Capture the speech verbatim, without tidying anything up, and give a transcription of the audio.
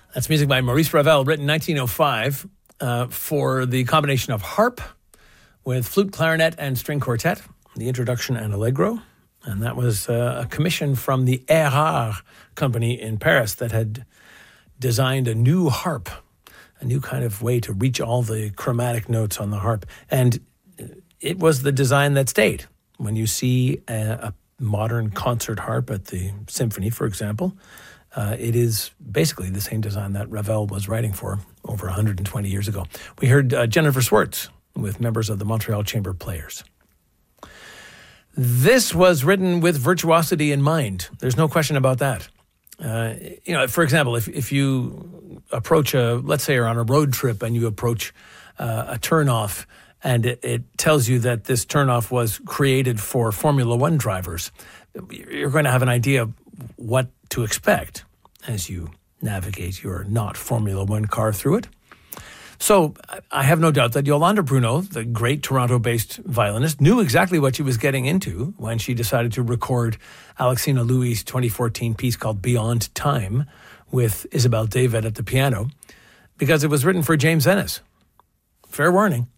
That's music by Maurice Ravel, written in nineteen oh five uh, for the combination of harp with flute, clarinet, and string quartet, the introduction and allegro. And that was uh, a commission from the Erard company in Paris that had designed a new harp, a new kind of way to reach all the chromatic notes on the harp. And it was the design that stayed. When you see a, a modern concert harp at the symphony, for example, uh, it is basically the same design that Ravel was writing for over one hundred twenty years ago. We heard uh, Jennifer Swartz with members of the Montreal Chamber Players. This was written with virtuosity in mind. There's no question about that. Uh, you know, for example, if, if you approach a, let's say you're on a road trip and you approach uh, a turnoff and it, it tells you that this turnoff was created for Formula One drivers, you're going to have an idea of what to expect as you navigate your not Formula One car through it. So I have no doubt that Yolanda Bruno, the great Toronto-based violinist, knew exactly what she was getting into when she decided to record Alexina Louis' twenty fourteen piece called Beyond Time with Isabel David at the piano, because it was written for James Ennis. Fair warning.